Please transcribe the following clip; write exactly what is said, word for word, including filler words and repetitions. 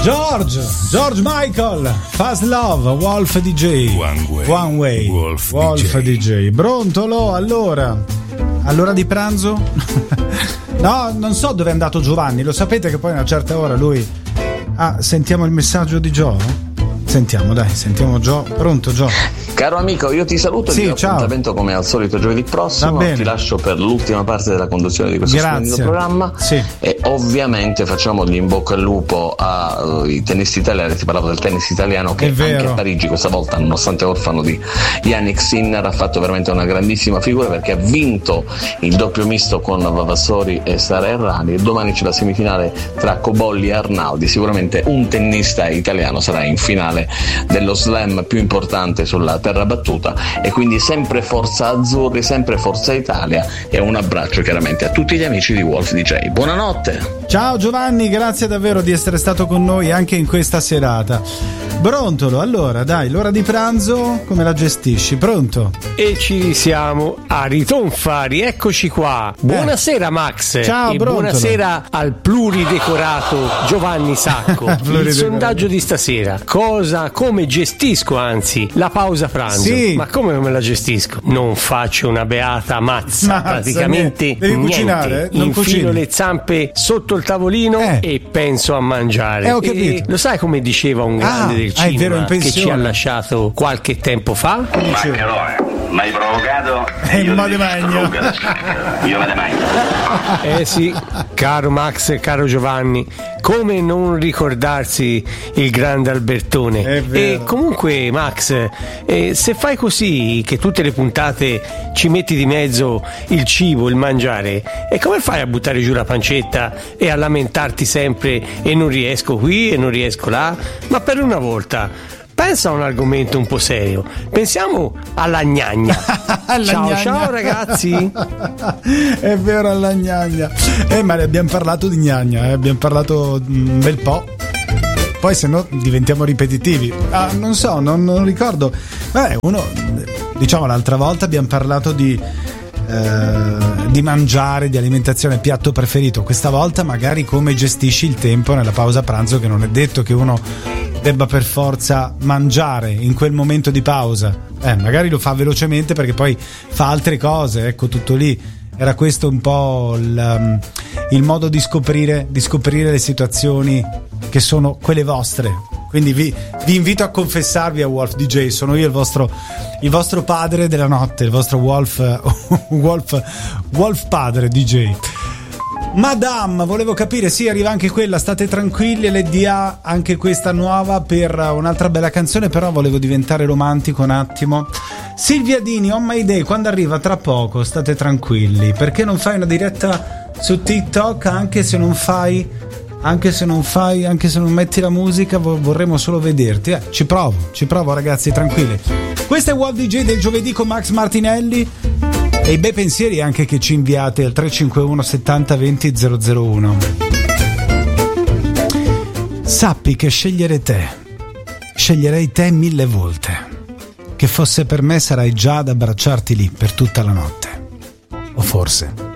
George, George Michael, Fast Love, Wolf D J. One Way, One Way. Wolf, Wolf D J. D J. Brontolo, allora, all'ora di pranzo? No, non so dove è andato Giovanni, lo sapete che poi a una certa ora lui... Ah, sentiamo il messaggio di Gio? Sentiamo, dai, sentiamo Gio. Pronto, Gio? Caro amico, io ti saluto e sì, ti do ciao. appuntamento come al solito giovedì prossimo. Ti lascio per l'ultima parte della conduzione di questo Grazie. splendido programma. Sì. E ovviamente facciamo gli in bocca al lupo ai tennisti italiani. Ti parlavo del tennis italiano che anche a Parigi questa volta, nonostante orfano di Yannick Sinner, ha fatto veramente una grandissima figura perché ha vinto il doppio misto con Vavassori e Sara Errani e domani c'è la semifinale tra Cobolli e Arnaldi. Sicuramente un tennista italiano sarà in finale dello slam più importante sulla terra battuta e quindi sempre forza azzurri, sempre forza Italia e un abbraccio chiaramente a tutti gli amici di Wolf D J. Buonanotte. Ciao Giovanni, grazie davvero di essere stato con noi anche in questa serata. Brontolo, allora dai, l'ora di pranzo come la gestisci? Pronto? E ci siamo a ritonfa, rieccoci qua. Buonasera Max. Ciao, e Brontolo. Buonasera al pluridecorato Giovanni Sacco. Il sondaggio di stasera: cosa, come gestisco anzi la pausa pranzo? Sì. Ma come non me la gestisco? Non faccio una beata mazza, Mazza, praticamente niente. Devi niente. cucinare? Non Infilo cucini? le zampe sotto il tavolino Eh. e penso a mangiare. Eh, ho capito. E lo sai come diceva un grande Ah, del ah, è vero, cinema in che ci pensione. ha lasciato qualche tempo fa? Maccherone, mi hai provocato Eh, io ma ti de magno. distruggo la scacca. Io me ne magno. Eh sì, caro Max e caro Giovanni, come non ricordarsi il grande Albertone? È vero. E comunque Max, eh, se fai così che tutte le puntate ci metti di mezzo il cibo, il mangiare, e come fai a buttare giù la pancetta e a lamentarti sempre e non riesco qui e non riesco là? Ma per una volta pensa a un argomento un po' serio. Pensiamo alla gnagna. Alla ciao gnagna. ciao ragazzi. È vero, alla gnagna. Eh, ma ne abbiamo parlato di gnagna, eh? Abbiamo parlato un bel po'. Poi se no diventiamo ripetitivi. Ah, non so, non, non ricordo. Beh, uno, diciamo l'altra volta abbiamo parlato di eh, di mangiare, di alimentazione, piatto preferito. Questa volta magari come gestisci il tempo nella pausa pranzo, che non è detto che uno debba per forza mangiare in quel momento di pausa. Eh, magari lo fa velocemente perché poi fa altre cose, ecco, tutto lì. Era questo un po' il, il modo di scoprire, di scoprire le situazioni che sono quelle vostre. Quindi vi, vi invito a confessarvi a Wolf D J. Sono io il vostro, il vostro padre della notte, il vostro Wolf, Wolf, Wolf padre D J. Madame, volevo capire, sì, arriva anche quella, state tranquilli, l'E D A, anche questa nuova per un'altra bella canzone, però volevo diventare romantico un attimo. Silvia Dini, On My Day, quando arriva? Tra poco, state tranquilli. Perché non fai una diretta su TikTok anche se non fai, anche se non fai, anche se non metti la musica, vorremmo solo vederti. Eh, ci provo, ci provo ragazzi, tranquilli. Questo è Wolf D J del giovedì con Max Martinelli. E i bei pensieri anche che ci inviate al tre cinque uno settanta venti zero zero uno. Sappi che scegliere te, sceglierei te mille volte. Che fosse per me sarai già ad abbracciarti lì per tutta la notte. O forse